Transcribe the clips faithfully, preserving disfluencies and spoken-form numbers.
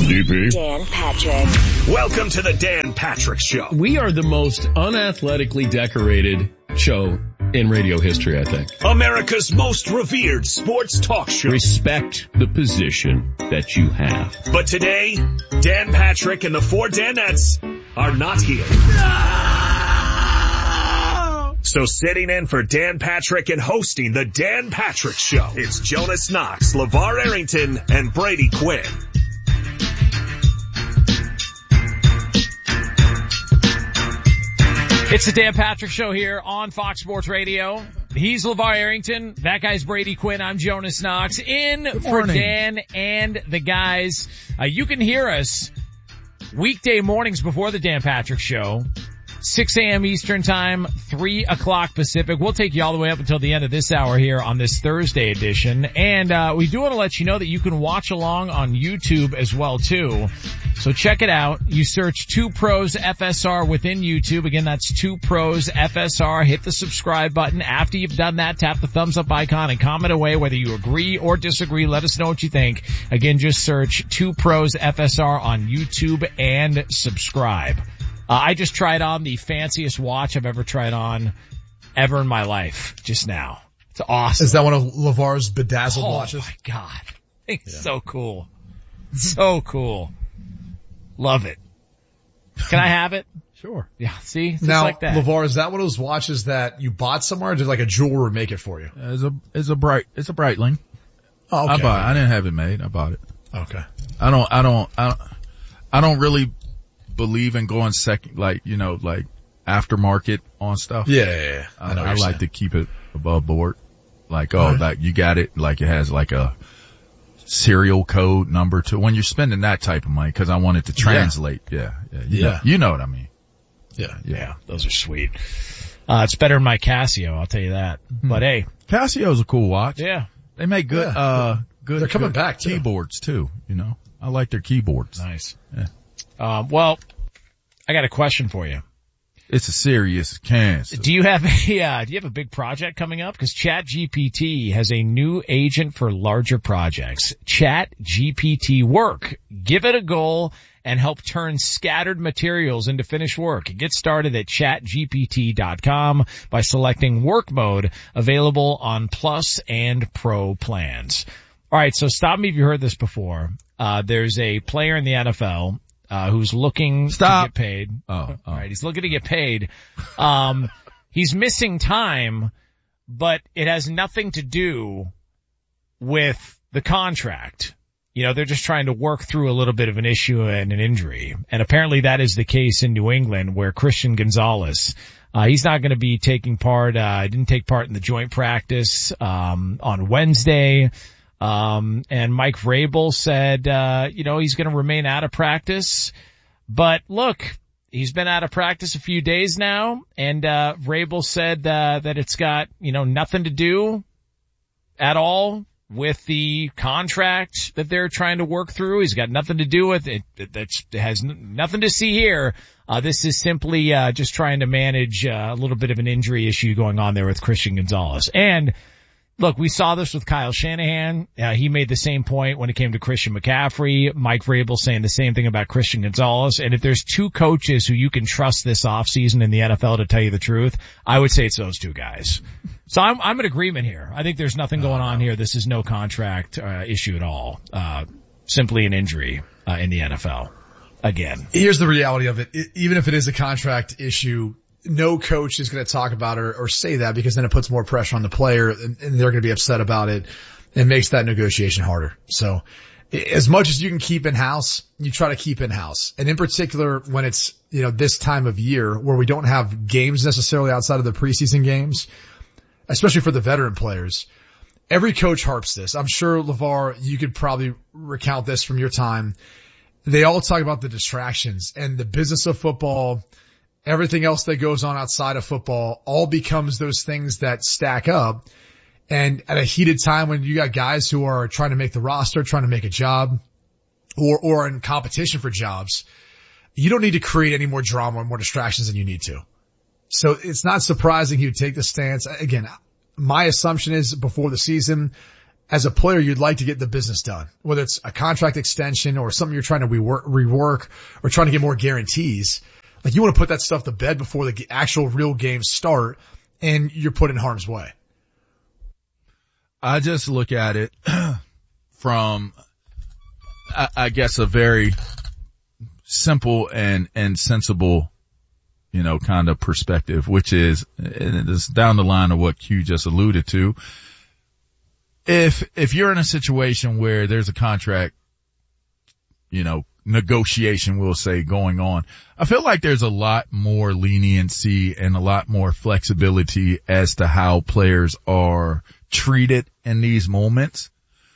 D P. Dan Patrick. Welcome to the Dan Patrick Show. We are the most unathletically decorated show in radio history, I think. America's most revered sports talk show. Respect the position that you have. But today, Dan Patrick and the four Danettes are not here. No! So sitting in for Dan Patrick and hosting the Dan Patrick Show, it's Jonas Knox, LeVar Arrington, and Brady Quinn. It's the Dan Patrick Show here on Fox Sports Radio. He's LeVar Arrington. That guy's Brady Quinn. I'm Jonas Knox. In for Dan and the guys. Uh, you can hear us weekday mornings before the Dan Patrick Show. six a.m. Eastern Time, three o'clock Pacific. We'll take you all the way up until the end of this hour here on this Thursday edition. And uh we do want to let you know that you can watch along on YouTube as well, too. So check it out. You search Two Pros F S R within YouTube. Again, that's Two Pros F S R. Hit the subscribe button. After you've done that, tap the thumbs up icon and comment away whether you agree or disagree. Let us know what you think. Again, just search Two Pros F S R on YouTube and subscribe. Uh, I just tried on the fanciest watch I've ever tried on ever in my life just now. It's awesome. Is that one of LeVar's bedazzled oh watches? Oh my God. It's yeah. so cool. So cool. Love it. Can I have it? Sure. Yeah, see? It's now, like that. LeVar, is that one of those watches that you bought somewhere or did like a jeweler make it for you? It's a, it's a bright, it's a Breitling. Oh, okay. I bought it. I didn't have it made. I bought it. Okay. I don't, I don't, I don't, I don't really believe in going second, like, you know, like aftermarket on stuff. Yeah, yeah, yeah. I, I, know I like saying. to keep it above board. Like, oh, right. like you got it, like it has like a serial code number to when you're spending that type of money, because I want it to translate. Yeah, yeah, yeah. You, yeah. Know, you know what I mean. Yeah, yeah, yeah. Those are sweet. Uh, it's better than my Casio, I'll tell you that. Hmm. But hey, Casio's a cool watch. Yeah, they make good, yeah. uh, good. They're coming good back too. Keyboards too. You know, I like their keyboards. Nice. Yeah. Um, well, I got a question for you. It's a serious cancer. Do you have a, uh, do you have a big project coming up? Cause ChatGPT has a new agent for larger projects. ChatGPT Work. Give it a goal and help turn scattered materials into finished work. Get started at chat G P T dot com by selecting work mode, available on Plus and Pro plans. All right. So stop me if you heard this before. Uh, there's a player in the N F L Uh, who's looking Stop. to get paid. Oh, oh. All right. He's looking to get paid. Um, he's missing time, but it has nothing to do with the contract. You know, they're just trying to work through a little bit of an issue and an injury. And apparently that is the case in New England, where Christian Gonzalez, uh, he's not going to be taking part, uh, didn't take part in the joint practice, um, on Wednesday. Um, and Mike Vrabel said, uh, you know, he's going to remain out of practice. But look, he's been out of practice a few days now. And, uh, Vrabel said, uh, that it's got, you know, nothing to do at all with the contract that they're trying to work through. He's got nothing to do with it. That's, it has n- nothing to see here. Uh, this is simply, uh, just trying to manage, uh, a little bit of an injury issue going on there with Christian Gonzalez. And, look, we saw this with Kyle Shanahan. Uh, he made the same point when it came to Christian McCaffrey. Mike Vrabel saying the same thing about Christian Gonzalez. And if there's two coaches who you can trust this offseason in the N F L to tell you the truth, I would say it's those two guys. So I'm, I'm in agreement here. I think there's nothing going on here. This is no contract uh, issue at all. Uh, simply an injury uh, in the N F L. Again. Here's the reality of it. it. Even if it is a contract issue, no coach is going to talk about it or, or say that, because then it puts more pressure on the player and, and they're going to be upset about it and makes that negotiation harder. So as much as you can keep in house, you try to keep in house. And in particular, when it's, you know, this time of year where we don't have games necessarily outside of the preseason games, especially for the veteran players, every coach harps this. I'm sure, LeVar, you could probably recount this from your time. They all talk about the distractions and the business of football. Everything else that goes on outside of football all becomes those things that stack up. And at a heated time when you got guys who are trying to make the roster, trying to make a job, or, or in competition for jobs, you don't need to create any more drama or more distractions than you need to. So it's not surprising he would take the stance. Again, my assumption is before the season, as a player, you'd like to get the business done, whether it's a contract extension or something you're trying to rework, rework or trying to get more guarantees. Like you want to put that stuff to bed before the actual real games start and you're put in harm's way. I just look at it from, I, I guess, a very simple and, and sensible, you know, kind of perspective, which is, and it's down the line of what Q just alluded to. If, if you're in a situation where there's a contract, you know, negotiation, we'll say, going on, I feel like there's a lot more leniency and a lot more flexibility as to how players are treated in these moments.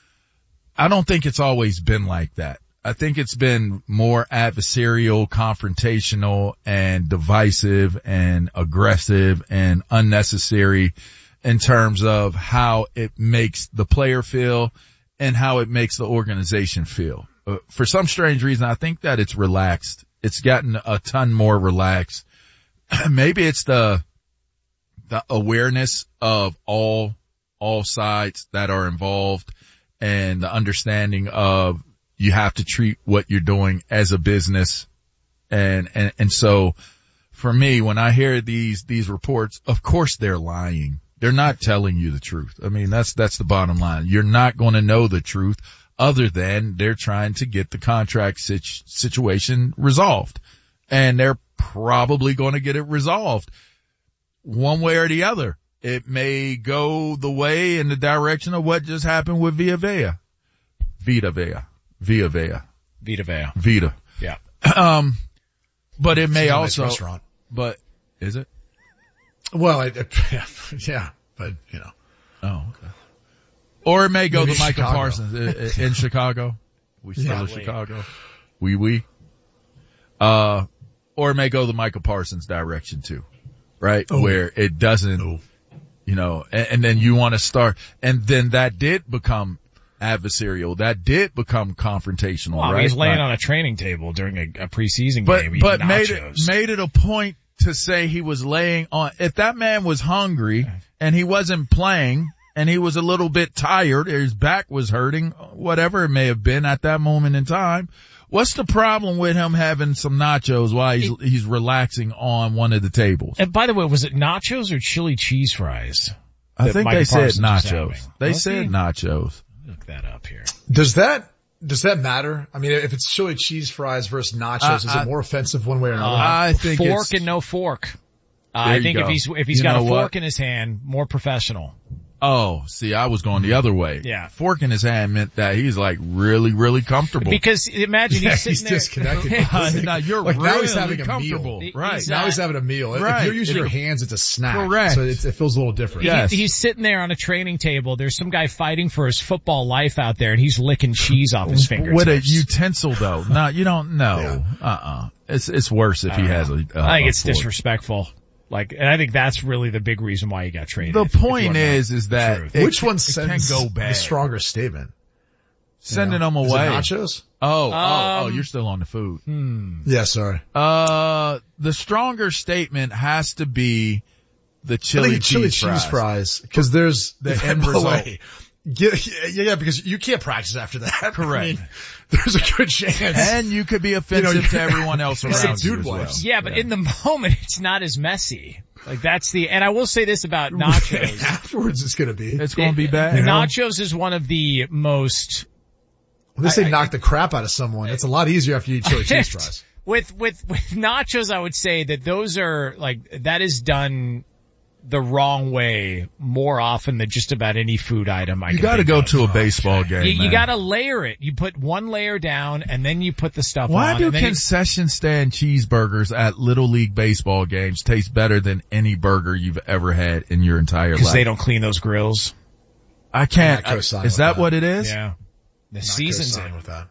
I don't think it's always been like that. I think it's been more adversarial, confrontational, and divisive and aggressive and unnecessary in terms of how it makes the player feel and how it makes the organization feel. Uh, for some strange reason, I think that it's relaxed. It's gotten a ton more relaxed. Maybe it's the, the awareness of all, all sides that are involved and the understanding of you have to treat what you're doing as a business. And, and, and so for me, when I hear these, these reports, of course they're lying. They're not telling you the truth. I mean, that's, that's the bottom line. You're not going to know the truth other than they're trying to get the contract situ- situation resolved. And they're probably going to get it resolved one way or the other. It may go the way in the direction of what just happened with Vita Vea. Vita Vea. Vita Vea. Vita Vea. Vita. Yeah. Um, but it may It's a nice also, restaurant. but is it? Well, I, I, yeah, but you know. Oh, okay. Or it may go Maybe the Michael Chicago. Parsons in, in Chicago. We still Yeah. in Chicago. We, we. Uh, or it may go the Michael Parsons direction too, right? Oh. Where it doesn't, Oh. you know, and, and then you want to start, and then that did become adversarial. That did become confrontational, Well, right? he's laying Right. on a training table during a, a preseason But, game. eating but made it, nachos. made it a point to say he was laying on, if that man was hungry and he wasn't playing and he was a little bit tired, or his back was hurting, whatever it may have been at that moment in time, what's the problem with him having some nachos while he's, he's relaxing on one of the tables? And by the way, was it nachos or chili cheese fries? I that think Michael they said Parsons was nachos. having? They Was said he? nachos. Look that up here. Does that, does that matter? I mean, if it's chili cheese fries versus nachos, Uh, is I- it more offensive one way or another? I think fork it's- and no fork. Uh, There I you think if go. he's if he's You got a know fork what? in his hand, more professional. Oh, see, I was going the other way. Yeah. Fork in his hand meant that he's like really, really comfortable. Because imagine Yeah, he's sitting he's there. disconnected. Uh, now you're Like, really now he's having a comfortable. meal. Right. He's, Now uh, he's having a meal. If Right. you're using It- your hands, it's a snack. Correct. So it, it feels a little different. Yeah. Yes. He, he's sitting there on a training table. There's some guy fighting for his football life out there, and he's licking cheese off his fingertips. With a utensil though. No, you don't know. Yeah. Uh-uh. It's, it's worse if he has a, a I think a it's fork. disrespectful. Like, and I think that's really the big reason why he got traded. The if- if you point wanna know is, is the that truth. it Which can- one it sends can go the bad. stronger statement? Sending You know? them Is it away. nachos? Oh, oh, oh, Um, you're still on the food. Yeah, sorry. Uh, the stronger statement has to be the I chili think cheese chili cheese fries. fries. Cause there's The by end the result. way, get- yeah, yeah, because you can't practice after that. Correct. I mean, there's a good chance. And you could be offensive You know, to everyone else It's like around you dude as well. wipes. Yeah, but in the moment, it's not as messy. Like that's the, and I will say this about nachos. Afterwards it's gonna be. It's going to be bad. You know? Nachos is one of the most, When they say I- I- knock the crap out of someone, it's a lot easier after you eat chili cheese fries. with, with, with nachos, I would say that those are like, that is done the wrong way more often than just about any food item I You can got to think go of. to a baseball game. You, you man. got to layer it. You put one layer down, and then you put the stuff Why on. do and then you- concession stand cheeseburgers at Little League baseball games taste better than any burger you've ever had in your entire life? Because they don't clean those grills. I can't. I'm not co-signing Is with that that. what it is? Yeah. The Not seasons co-signing it. with that.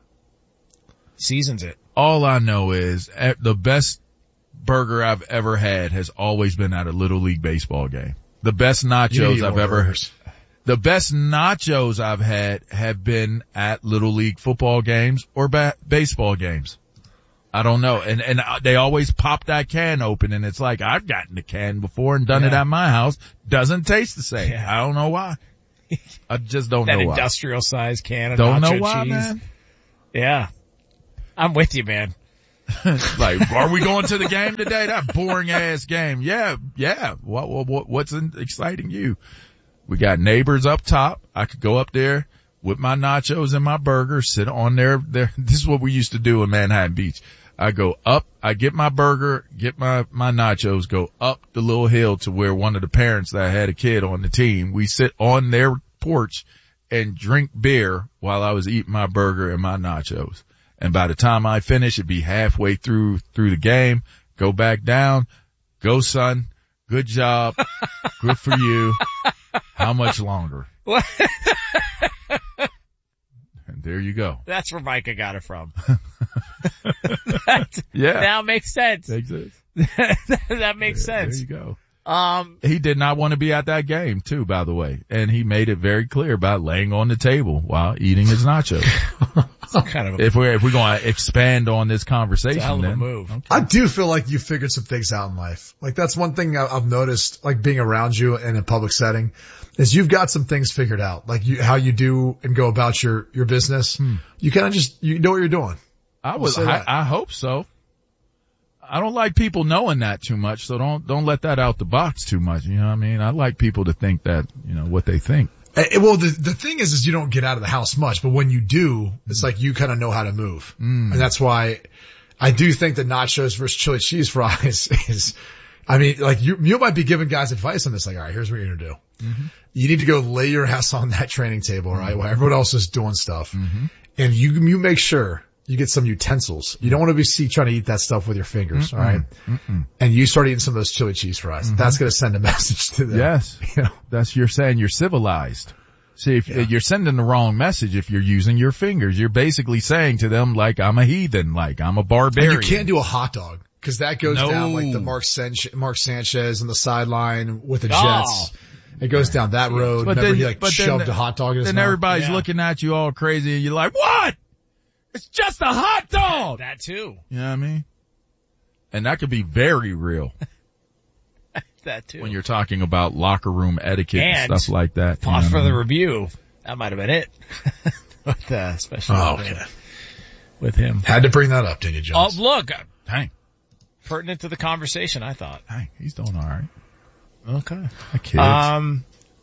Seasons it. All I know is eh, the best burger I've ever had has always been at a Little League baseball game. The best You nachos need I've more ever burgers. The best nachos I've had have been at Little League football games or ba- baseball games. I don't know. And, and they always pop that can open and it's like, I've gotten the can before and done it Yeah. at my house. Doesn't taste the same. Yeah. I don't know why. I just don't that know why. industrial size can of Don't nacho know why, cheese. man. Yeah. I'm with you, man. Like, are we going to the game today? That boring ass game. Yeah, yeah. What, what, what what's in, exciting you? We got neighbors up top. I could go up there with my nachos and my burger, sit on there. There. This is what we used to do in Manhattan Beach. I go up, I get my burger, get my, my nachos, go up the little hill to where one of the parents that had a kid on the team, we sit on their porch and drink beer while I was eating my burger and my nachos. And by the time I finish, it'd be halfway through, through the game, go back down, go son, good job, good for you. How much longer? And there you go. That's where Micah got it from. That Yeah. now makes sense. Makes sense. That makes There sense. you go. Um, He did not want to be at that game too, by the way. And he made it very clear about laying on the table while eating his nachos. it's kind of a, If we're, if we're going to expand on this it's conversation, a hell of a then move. I do feel like you figured some things out in life. Like that's one thing I- I've noticed, like being around you in a public setting, is you've got some things figured out. Like you, how you do and go about your, your business. Hmm. You kind of just, you know what you're doing. I was, Say I, that. I hope so. I don't like people knowing that too much, so don't, don't let that out the box too much. You know what I mean? I like people to think that, you know, what they think. Eh, well, the, the thing is, is you don't get out of the house much, but when you do, it's like you kind of know how to move. Mm. And that's why I do think that nachos versus chili cheese fries is, I mean, like you, you might be giving guys advice on this. Like, all right, here's what you're going to do. Mm-hmm. You need to go lay your ass on that training table, right? Mm-hmm. While everyone else is doing stuff. Mm-hmm. And you, you make sure you get some utensils. You don't want to be see trying to eat that stuff with your fingers, Mm-mm. all right? Mm-mm. And you start eating some of those chili cheese fries. Mm-hmm. That's going to send a message to them. Yes. You know? That's, you're saying you're civilized. See, if Yeah. you're sending the wrong message if you're using your fingers, you're basically saying to them like, I'm a heathen, like I'm a barbarian. And you can't do a hot dog because that goes No. down like the Mark, San- Mark Sanchez on the sideline with the Oh. Jets. It goes down that road. But Remember then- he like but then shoved the- a hot dog in his Then mouth? everybody's Yeah. looking at you all crazy and you're like, what? It's just a hot dog. That too. You know what I mean? And that could be very real That too. when you're talking about locker room etiquette and, And stuff like that. Pause you know for what I the mean? review. That might have been it. With, uh, especially Oh, with, okay. with him. Had to bring that up, didn't you, Oh, Jones? look. Dang, Pertinent to the conversation, I thought. dang, he's doing all right. Okay. My kids. Um,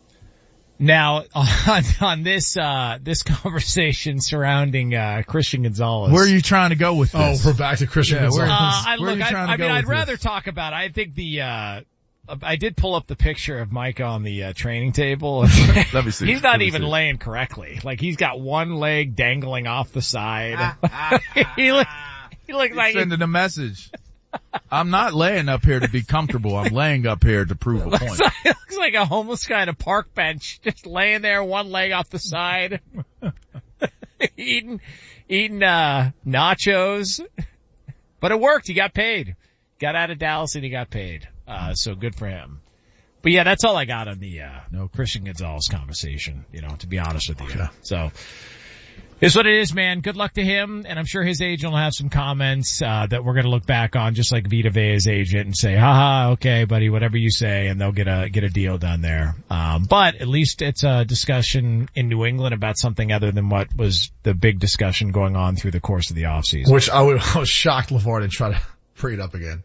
now on, on this, uh, this conversation surrounding, uh, Christian Gonzalez. Where are you trying to go with Oh, this? we're back to Christian Yeah, where- Gonzalez. Uh, I, Where are look, you I, trying to I go mean, I'd with rather this? talk about it. I think the, uh, I did pull up the picture of Mike on the uh, training table. Let me see. He's not Let me even see. laying correctly. Like he's got one leg dangling off the side. he, look, he looks like Sending a message. I'm not laying up here to be comfortable. I'm laying up here to prove a looks point. like, looks like a homeless guy on a park bench, just laying there, one leg off the side, eating, eating uh nachos. But it worked. He got paid. Got out of Dallas and he got paid. Uh, so good for him. But yeah, that's all I got on the, uh, No. Christian Gonzalez conversation, you know, to be honest with you. So, it's what it is, man. Good luck to him. And I'm sure his agent will have some comments, uh, that we're going to look back on, just like Vita Vea's agent, and say, haha, okay, buddy, whatever you say, and they'll get a, get a deal done there. Um, but at least it's a discussion in New England about something other than what was the big discussion going on through the course of the offseason. Which I, would, I was shocked LeVar didn't try to bring it up again.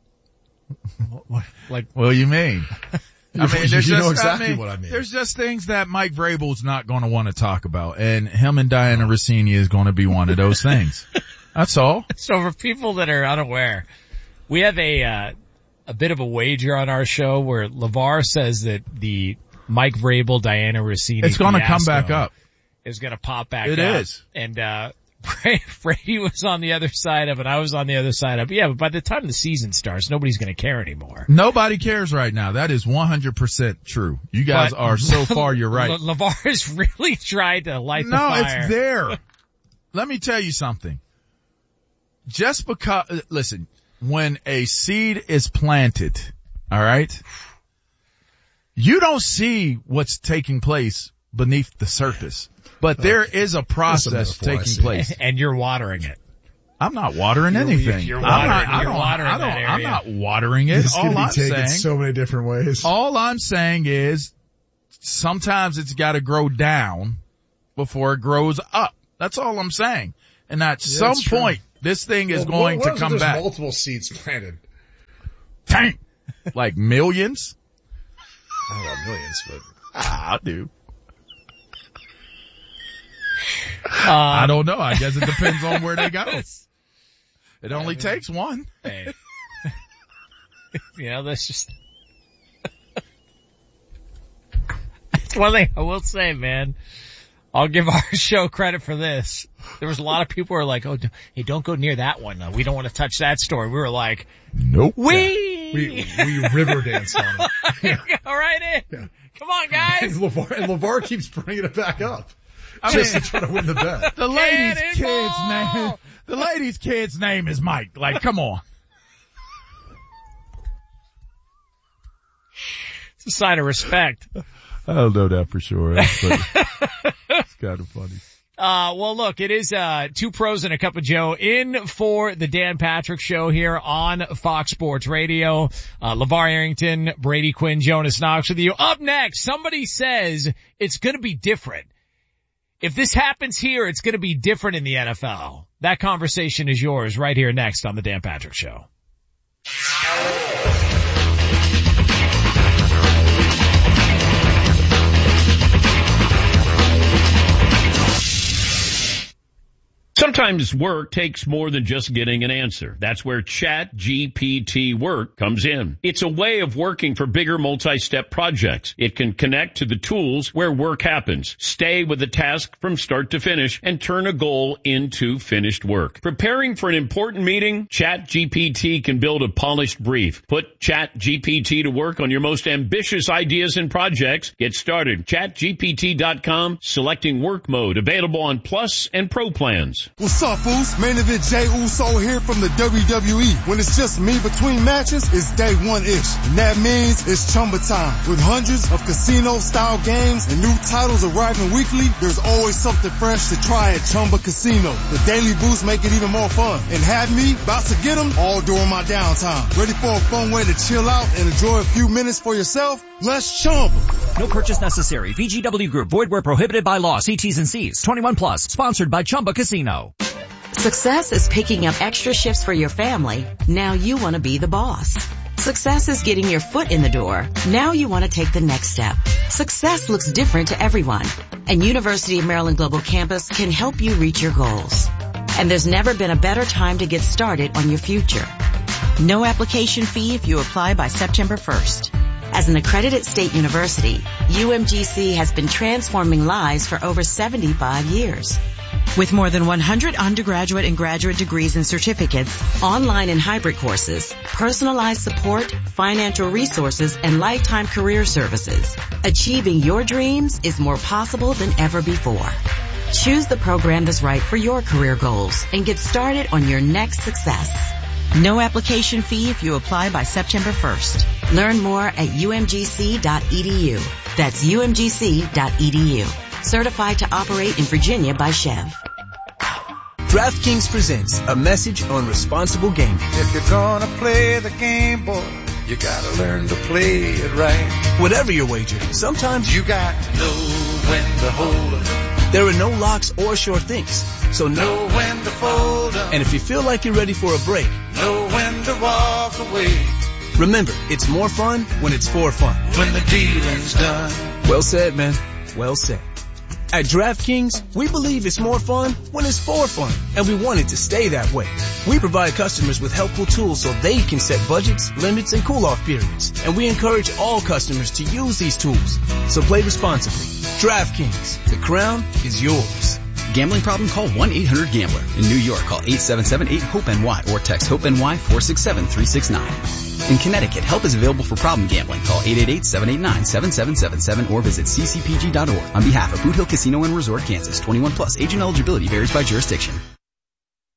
Like, What do you mean? I mean, You there's know just, exactly I mean, what I mean. There's just things that Mike Vrabel's not going to want to talk about, and him and Diana Rossini is going to be one of those things. That's all. so for people that are unaware, we have a, uh, a bit of a wager on our show where LeVar says that the Mike Vrabel, Diana Rossini It's going to come fiasco back up. is going to pop back It up. is. And, uh, Brady was on the other side of it. I was on the other side of it. Yeah, but by the time the season starts, nobody's going to care anymore. Nobody cares right now. That is one hundred percent true. You guys But- are so far, you're right. Le- LeVar has really tried to light the No, fire. it's there. Let me tell you something. Just because, listen, when a seed is planted, all right, you don't see what's taking place beneath the surface, but there is a process metaphor I taking see. place. And you're watering it. I'm not watering anything. you're I'm watering- not, I you're don't, watering I don't, that I'm area. not watering it. It's going All to be I'm taken saying, so many different ways. all I'm saying is sometimes it's got to grow down before it grows up. That's all I'm saying. And at yeah, some point, this thing is well, going what, what to come there's back. Multiple seeds planted. Dang. Like millions? I don't know millions, but ah, I do. Um, I don't know. I guess it depends on where they go. It only I mean, takes one. Hey. You know, that's just that's one thing I will say, man. I'll give our show credit for this. There was a lot of people who were like, oh, hey, don't go near that one. We don't want to touch that story. We were like, nope. We, we, we river danced on it. Yeah. All right in. Yeah. Come on, guys. And LeVar, and LeVar keeps bringing it back up. I just mean, to try to win the bet. The lady's kid's name, the lady's kid's name is Mike. Like, come on. It's a sign of respect. I don't know that for sure. That's it's kind of funny. Uh, well, look, it is, uh, two pros and a cup of Joe in for the Dan Patrick Show here on Fox Sports Radio. Uh, LeVar Arrington, Brady Quinn, Jonas Knox with you. Up next, somebody says it's gonna be different. If this happens here, it's gonna be different in the N F L. That conversation is yours right here next on the Dan Patrick Show. Sometimes work takes more than just getting an answer. That's where Chat G P T Work comes in. It's a way of working for bigger multi-step projects. It can connect to the tools where work happens, stay with the task from start to finish, and turn a goal into finished work. Preparing for an important meeting? Chat G P T can build a polished brief. Put Chat G P T to work on your most ambitious ideas and projects. Get started. Chat G P T dot com, selecting work mode, available on Plus and Pro plans. What's up, fools? Main event Jey Uso here from the W W E. When it's just me between matches, it's day one-ish. And that means it's Chumba time. With hundreds of casino-style games and new titles arriving weekly, there's always something fresh to try at Chumba Casino. The daily boosts make it even more fun. And have me about to get them all during my downtime. Ready for a fun way to chill out and enjoy a few minutes for yourself? Let's Chumba. No purchase necessary. V G W Group. Void where prohibited by law. See T's and C's. twenty-one plus. Sponsored by Chumba Casino. Success is picking up extra shifts for your family. Now you want to be the boss. Success is getting your foot in the door. Now you want to take the next step. Success looks different to everyone, and University of Maryland Global Campus can help you reach your goals. And there's never been a better time to get started on your future. No application fee if you apply by September first. As an accredited state university, U M G C has been transforming lives for over seventy-five years. With more than one hundred undergraduate and graduate degrees and certificates, online and hybrid courses, personalized support, financial resources, and lifetime career services, achieving your dreams is more possible than ever before. Choose the program that's right for your career goals and get started on your next success. No application fee if you apply by September first. Learn more at U M G C dot E D U. That's U M G C dot E D U. Certified to operate in Virginia by Chev. DraftKings presents a message on responsible gaming. If you're gonna play the game, boy, you gotta learn to play it right. Whatever your wager, sometimes you got to know when to hold up. There are no locks or sure things, so know when to fold up. And if you feel like you're ready for a break, know when to walk away. Remember, it's more fun when it's for fun. When the dealing's done. Well said, man. Well said. At DraftKings, we believe it's more fun when it's for fun, and we want it to stay that way. We provide customers with helpful tools so they can set budgets, limits, and cool-off periods, and we encourage all customers to use these tools. So play responsibly. DraftKings, the crown is yours. Gambling problem? Call one eight hundred gambler. In New York, call eight seven seven eight hope N Y or text HOPE-NY four six seven three six nine. In Connecticut, help is available for problem gambling. Call eight eight eight seven eight nine seven seven seven seven or visit c c p g dot org. On behalf of Boot Hill Casino and Resort, Kansas, twenty-one plus, age and eligibility varies by jurisdiction.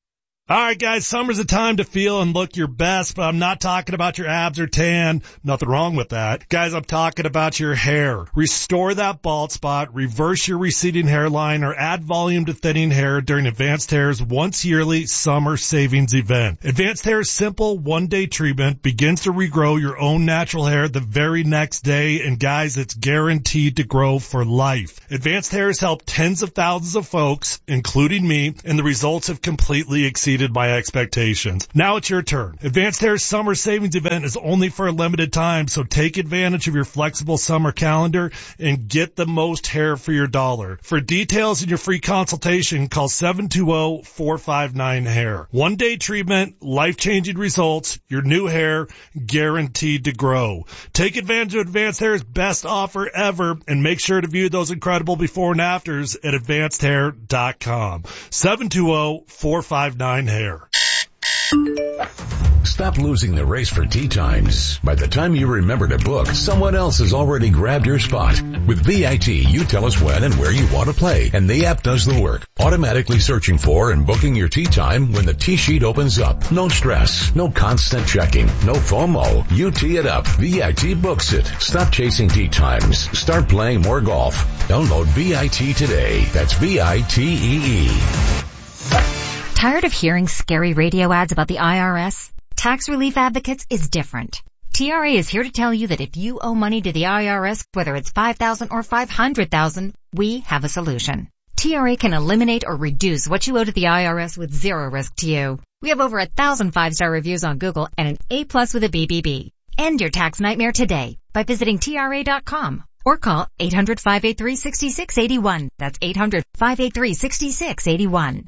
All right, guys, summer's a time to feel and look your best, but I'm not talking about your abs or tan. Nothing wrong with that. Guys, I'm talking about your hair. Restore that bald spot, reverse your receding hairline, or add volume to thinning hair during Advanced Hair's once yearly summer savings event. Advanced Hair's simple one-day treatment begins to regrow your own natural hair the very next day, and guys, it's guaranteed to grow for life. Advanced Hair has helped tens of thousands of folks, including me, and the results have completely exceeded my expectations. Now it's your turn. Advanced Hair's summer savings event is only for a limited time, so take advantage of your flexible summer calendar and get the most hair for your dollar. For details and your free consultation, call seven two zero, four five nine, hair. One day treatment, life-changing results, your new hair guaranteed to grow. Take advantage of Advanced Hair's best offer ever and make sure to view those incredible before and afters at advanced hair dot com. seven two zero, four five nine, hair. Stop losing the race for tee times. By the time you remember to book, someone else has already grabbed your spot. With V I T, you tell us when and where you want to play, and the app does the work, automatically searching for and booking your tee time when the tee sheet opens up. No stress, no constant checking, no FOMO. You tee it up. V I T books it. Stop chasing tee times. Start playing more golf. Download V I T today. That's V I T E E. Tired of hearing scary radio ads about the I R S? Tax Relief Advocates is different. T R A is here to tell you that if you owe money to the I R S, whether it's five thousand dollars or five hundred thousand dollars, we have a solution. T R A can eliminate or reduce what you owe to the I R S with zero risk to you. We have over a thousand five-star reviews on Google and an A plus with a B B B. End your tax nightmare today by visiting T R A dot com or call eight hundred, five eight three, six six eight one. That's eight hundred, five eight three, six six eight one.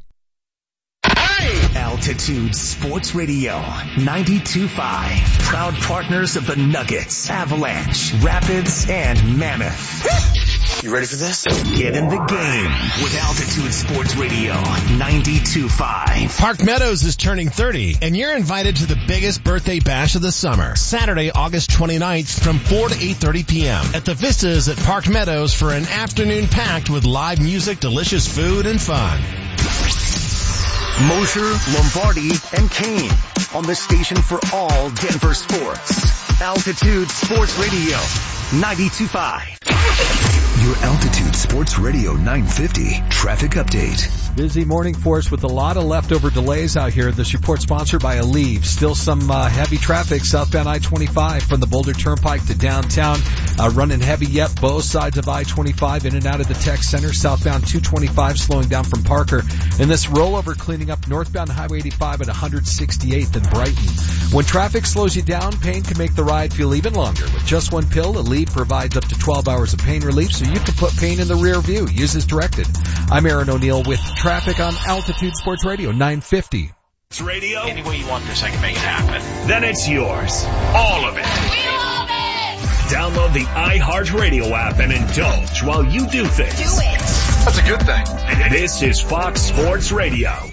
Altitude Sports Radio ninety-two point five. Proud partners of the Nuggets, Avalanche, Rapids, and Mammoth. You ready for this? Get in the game with Altitude Sports Radio ninety-two point five. Park Meadows is turning thirty, and you're invited to the biggest birthday bash of the summer. Saturday, August twenty-ninth from four to eight thirty p.m. at the Vistas at Park Meadows for an afternoon packed with live music, delicious food, and fun. Mosher, Lombardi, and Kane on the station for all Denver sports. Altitude Sports Radio ninety-two point five. Your Altitude Sports Radio nine fifty traffic update. Busy morning for us with a lot of leftover delays out here. This report sponsored by Aleve. Still some uh, heavy traffic southbound I twenty-five from the Boulder Turnpike to downtown. Uh, running heavy yet both sides of I twenty-five in and out of the tech center. Southbound two twenty-five slowing down from Parker. And this rollover cleaning up northbound Highway eighty-five at one sixty-eighth and Brighton. When traffic slows you down, pain can make the ride feel even longer. With just one pill, Aleve provides up to twelve hours of pain relief so you can put pain in the rear view. Use as directed. I'm Aaron O'Neill with traffic on Altitude Sports Radio nine fifty. Radio? Any way you want this, I can make it happen. Then it's yours. All of it. We love it! Download the iHeartRadio app and indulge while you do things. Do it! That's a good thing. This is Fox Sports Radio.